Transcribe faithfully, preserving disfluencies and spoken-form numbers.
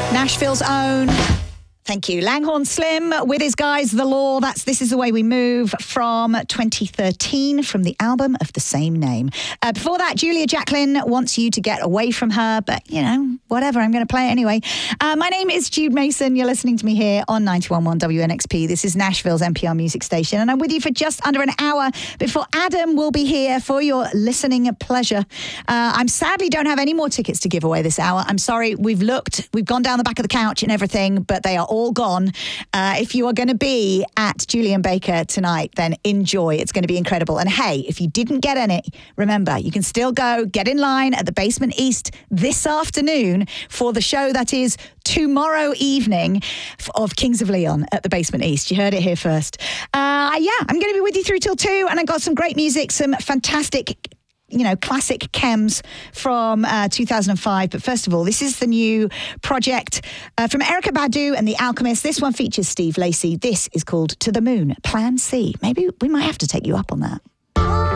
Nashville's own. Thank you. Langhorne Slim with his guys, The Law. That's This Is the Way We Move from twenty thirteen from the album of the same name. Uh, before that, Julia Jacklin wants you to get away from her, but, you know, whatever. I'm going to play it anyway. Uh, my name is Jude Mason. You're listening to me here on ninety-one point one W N X P. This is Nashville's N P R music station, and I'm with you for just under an hour before Adam will be here for your listening pleasure. Uh, I'm sadly don't have any more tickets to give away this hour. I'm sorry. We've looked, we've gone down the back of the couch and everything, but they are all all gone. Uh, if you are going to be at Julian Baker tonight, then enjoy. It's going to be incredible. And hey, if you didn't get any, remember, you can still go get in line at the Basement East this afternoon for the show that is tomorrow evening of Kings of Leon at the Basement East. You heard it here first. Uh, yeah, I'm going to be with you through till two, and I got some great music, some fantastic you know, classic chems from uh, two thousand five. But first of all, this is the new project uh, from Erykah Badu and The Alchemist. This one features Steve Lacy. This is called To the Moon, Plan C. Maybe we might have to take you up on that.